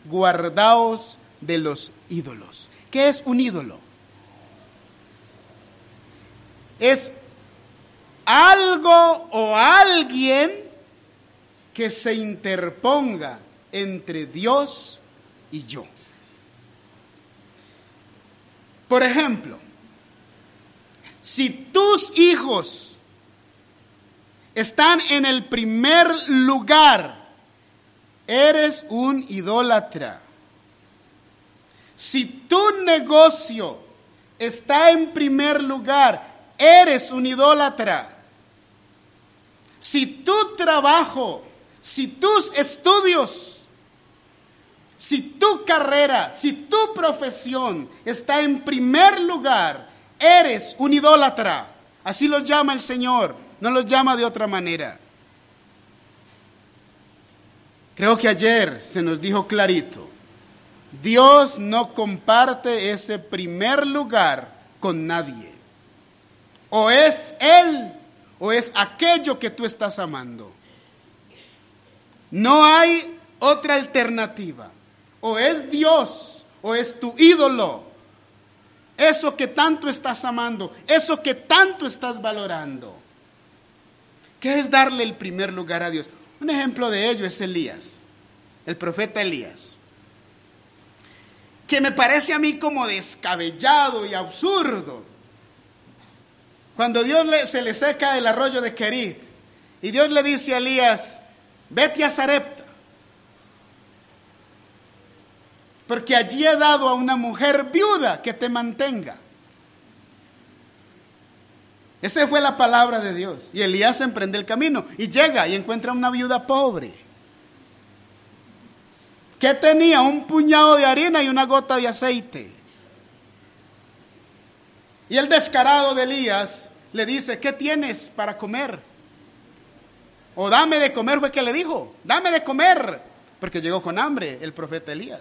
guardaos de los ídolos. ¿Qué es un ídolo? Es algo o alguien que se interponga entre Dios y yo. Por ejemplo, si tus hijos están en el primer lugar, eres un idólatra. Si tu negocio está en primer lugar, eres un idólatra. Si tu trabajo, si tus estudios, si tu carrera, si tu profesión está en primer lugar, eres un idólatra. Así lo llama el Señor, no lo llama de otra manera. Creo que ayer se nos dijo clarito, Dios no comparte ese primer lugar con nadie. O es Él, o es aquello que tú estás amando. No hay otra alternativa. O es Dios, o es tu ídolo. Eso que tanto estás amando, eso que tanto estás valorando. ¿Qué es darle el primer lugar a Dios? Un ejemplo de ello es Elías, el profeta Elías, que me parece a mí como descabellado y absurdo. Cuando se le seca el arroyo de Kerit, y Dios le dice a Elías, vete a Sarepta, porque allí he dado a una mujer viuda que te mantenga. Esa fue la palabra de Dios. Y Elías emprende el camino y llega y encuentra una viuda pobre. ¿Qué tenía? Un puñado de harina y una gota de aceite. Y el descarado de Elías le dice, ¿qué tienes para comer? O dame de comer, fue que le dijo, dame de comer, porque llegó con hambre el profeta Elías.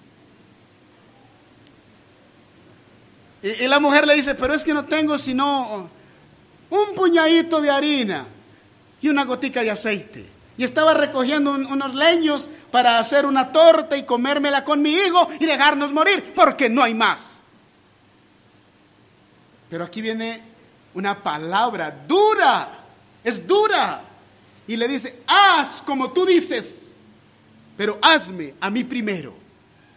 Y la mujer le dice, pero es que no tengo sino un puñadito de harina y una gotica de aceite. Y estaba recogiendo unos leños para hacer una torta y comérmela con mi hijo y dejarnos morir, porque no hay más. Pero aquí viene una palabra dura, es dura. Y le dice, haz como tú dices, pero hazme a mí primero.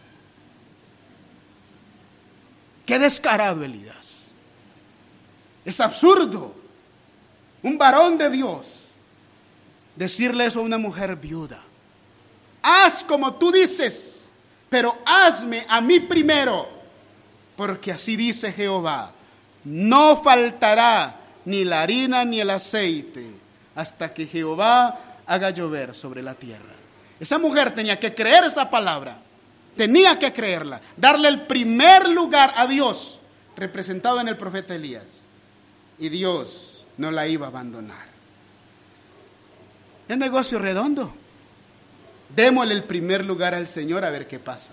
Qué descarado Elías. Es absurdo. Un varón de Dios decirle eso a una mujer viuda. Haz como tú dices, pero hazme a mí primero. Porque así dice Jehová, no faltará ni la harina ni el aceite hasta que Jehová haga llover sobre la tierra. Esa mujer tenía que creer esa palabra. Tenía que creerla, darle el primer lugar a Dios, representado en el profeta Elías. Y Dios no la iba a abandonar. Es negocio redondo. Démosle el primer lugar al Señor a ver qué pasa.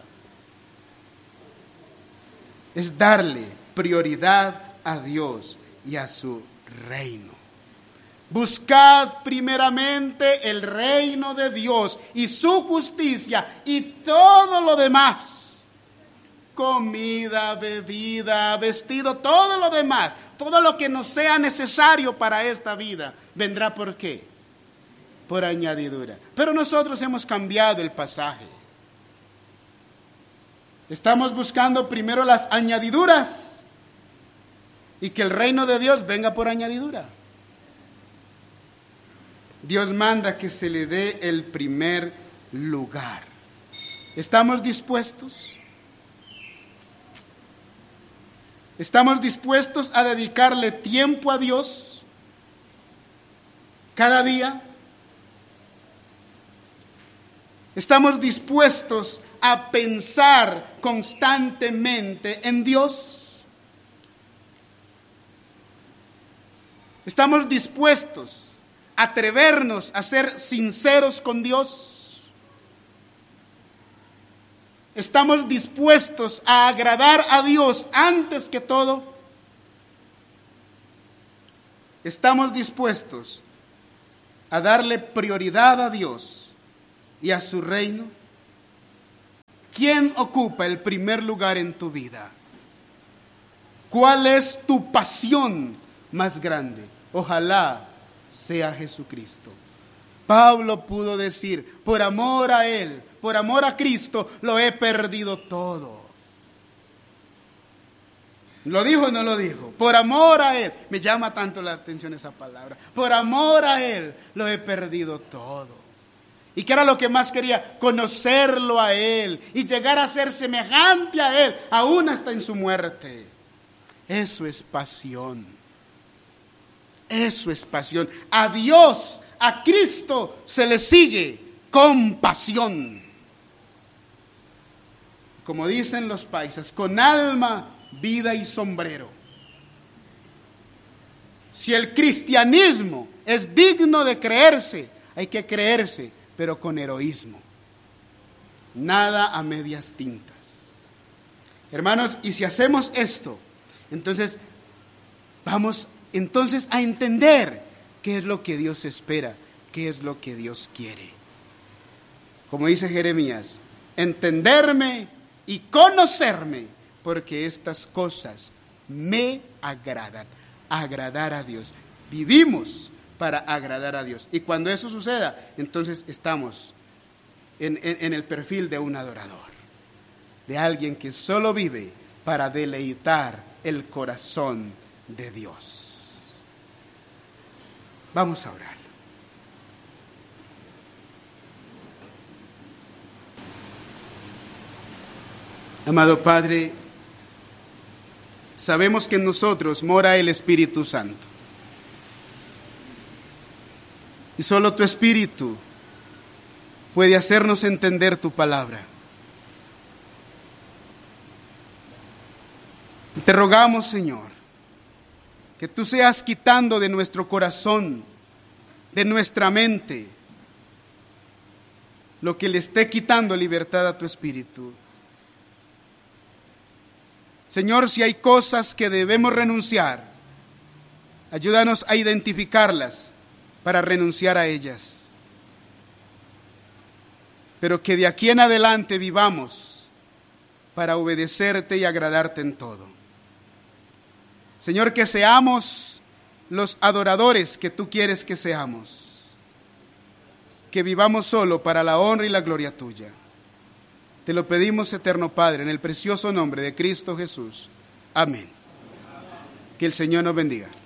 Es darle prioridad a Dios y a su reino. Buscad primeramente el reino de Dios y su justicia y todo lo demás, comida, bebida, vestido, todo lo demás, todo lo que nos sea necesario para esta vida, vendrá ¿por qué? Por añadidura. Pero nosotros hemos cambiado el pasaje. Estamos buscando primero las añadiduras y que el reino de Dios venga por añadidura. Dios manda que se le dé el primer lugar. ¿Estamos dispuestos? ¿Estamos dispuestos a dedicarle tiempo a Dios cada día? ¿Estamos dispuestos a pensar constantemente en Dios? ¿Estamos dispuestos atrevernos a ser sinceros con Dios? ¿Estamos dispuestos a agradar a Dios antes que todo? ¿Estamos dispuestos a darle prioridad a Dios y a su reino? ¿Quién ocupa el primer lugar en tu vida? ¿Cuál es tu pasión más grande? Ojalá sea Jesucristo. Pablo pudo decir, por amor a Él, por amor a Cristo, lo he perdido todo. ¿Lo dijo o no lo dijo? Por amor a Él. Me llama tanto la atención esa palabra. Por amor a Él, lo he perdido todo. ¿Y qué era lo que más quería? Conocerlo a Él y llegar a ser semejante a Él, aún hasta en su muerte. Eso es pasión. Eso es pasión. A Dios, a Cristo se le sigue con pasión. Como dicen los paisas, con alma, vida y sombrero. Si el cristianismo es digno de creerse, hay que creerse, pero con heroísmo. Nada a medias tintas. Hermanos, y si hacemos esto, entonces vamos a entender qué es lo que Dios espera, qué es lo que Dios quiere. Como dice Jeremías, entenderme y conocerme, porque estas cosas me agradan. Agradar a Dios. Vivimos para agradar a Dios. Y cuando eso suceda, entonces estamos en el perfil de un adorador, de alguien que solo vive para deleitar el corazón de Dios. Vamos a orar. Amado Padre, sabemos que en nosotros mora el Espíritu Santo. Y solo tu Espíritu puede hacernos entender tu palabra. Te rogamos, Señor, que tú seas quitando de nuestro corazón, de nuestra mente, lo que le esté quitando libertad a tu Espíritu. Señor, si hay cosas que debemos renunciar, ayúdanos a identificarlas para renunciar a ellas. Pero que de aquí en adelante vivamos para obedecerte y agradarte en todo. Señor, que seamos los adoradores que tú quieres que seamos. Que vivamos solo para la honra y la gloria tuya. Te lo pedimos, eterno Padre, en el precioso nombre de Cristo Jesús. Amén. Que el Señor nos bendiga.